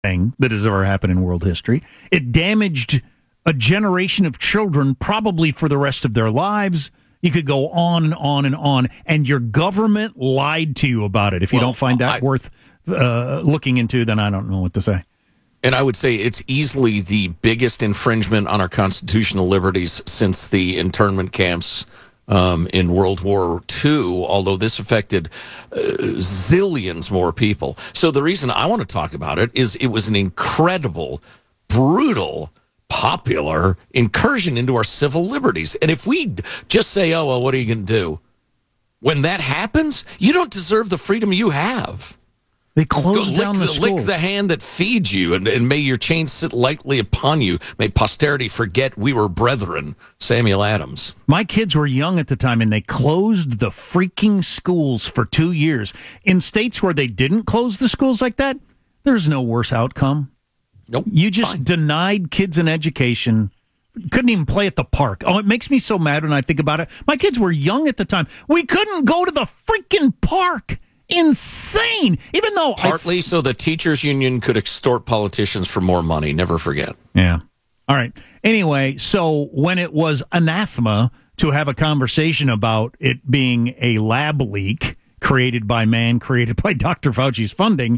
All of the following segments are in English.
thing that has ever happened in world history. It damaged a generation of children, probably for the rest of their lives. You could go on and on and on, and your government lied to you about it. If you don't find that worth looking into, then I don't know what to say. And I would say it's easily the biggest infringement on our constitutional liberties since the internment camps in World War II, although this affected zillions more people. So the reason I want to talk about it is it was an incredible, brutal, popular incursion into our civil liberties. And if we just say, oh, well, what are you going to do? When that happens, you don't deserve the freedom you have. They closed down the schools. Lick the hand that feeds you, and may your chains sit lightly upon you. May posterity forget we were brethren. Samuel Adams. My kids were young at the time, and they closed the freaking schools for 2 years. In states where they didn't close the schools like that, there's no worse outcome. Nope. You just denied kids an education. Couldn't even play at the park. Oh, it makes me so mad when I think about it. My kids were young at the time. We couldn't go to the freaking park. Insane. Even though partly so the teachers union could extort politicians for more money. Never forget. Yeah. All right. Anyway, so when it was anathema to have a conversation about it being a lab leak created by man, created by Dr. Fauci's funding,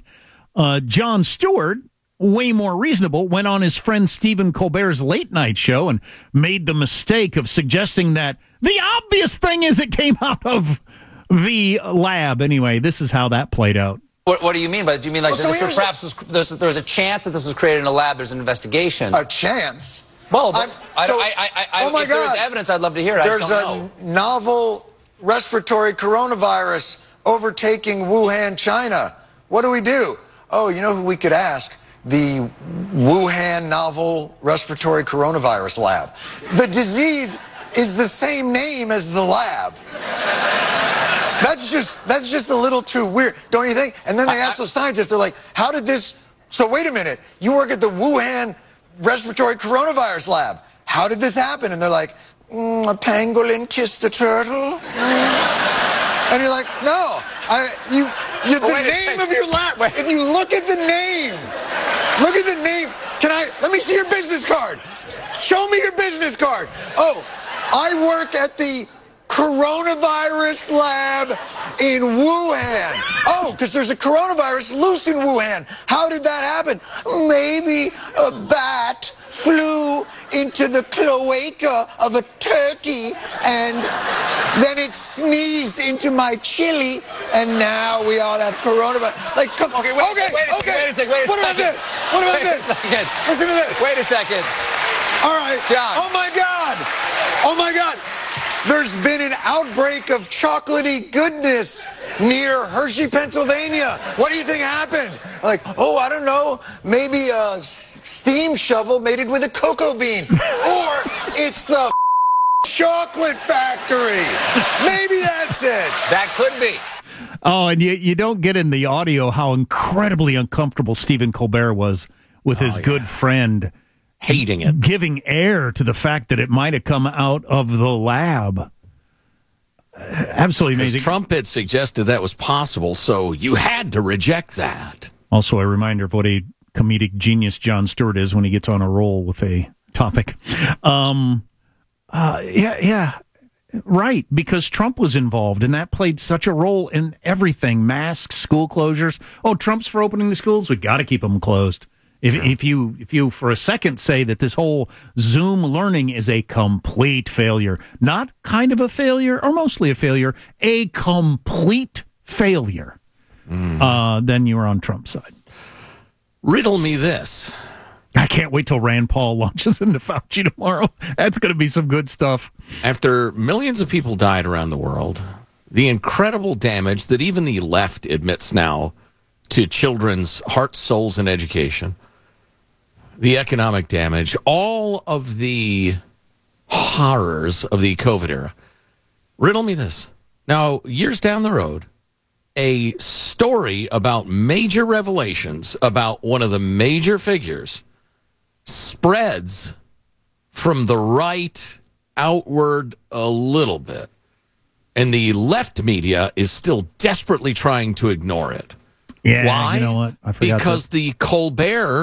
Jon Stewart, way more reasonable, went on his friend Stephen Colbert's late night show and made the mistake of suggesting that the obvious thing is it came out of the lab. Anyway, this is how that played out. What do you mean by that? Do you mean like perhaps there's a chance that this was created in a lab? There's an investigation. A chance? Well, if there was evidence, I'd love to hear it. There's a novel respiratory coronavirus overtaking Wuhan, China. What do? Oh, you know who we could ask? The Wuhan novel respiratory coronavirus lab. The disease is the same name as the lab. That's just a little too weird, don't you think? And then they ask the scientists, they're like, how did this... So wait a minute, you work at the Wuhan respiratory coronavirus lab. How did this happen? And they're like, a pangolin kissed a turtle? And you're like, no, the name of your lab. If you look at the name, let me see your business card. Show me your business card. Oh, I work at the coronavirus lab in Wuhan. Oh, because there's a coronavirus loose in Wuhan. How did that happen? Maybe a bat flew into the cloaca of a turkey and then it sneezed into my chili and now we all have coronavirus. Like, come on. Okay. Wait a second. What about this? Listen to this. Wait a second. All right. John. Oh my God. There's been an outbreak of chocolatey goodness near Hershey, Pennsylvania. What do you think happened? Like, oh, I don't know. Maybe a steam shovel made it with a cocoa bean. Or it's the chocolate factory. Maybe that's it. That could be. Oh, and you don't get in the audio how incredibly uncomfortable Stephen Colbert was with his good friend. Hating it. Giving air to the fact that it might have come out of the lab. Absolutely amazing. Trump had suggested that was possible, so you had to reject that. Also a reminder of what a comedic genius Jon Stewart is when he gets on a roll with a topic. Right, because Trump was involved, and that played such a role in everything. Masks, school closures. Oh, Trump's for opening the schools? We got to keep them closed. If you for a second say that this whole Zoom learning is a complete failure, not kind of a failure or mostly a failure, a complete failure, then you are on Trump's side. Riddle me this. I can't wait till Rand Paul launches into Fauci tomorrow. That's going to be some good stuff. After millions of people died around the world, the incredible damage that even the left admits now to children's hearts, souls, and education, the economic damage, all of the horrors of the COVID era. Riddle me this. Now, years down the road, a story about major revelations about one of the major figures spreads from the right outward a little bit, and the left media is still desperately trying to ignore it. Yeah, Why? you know what? I forgot because the Colbert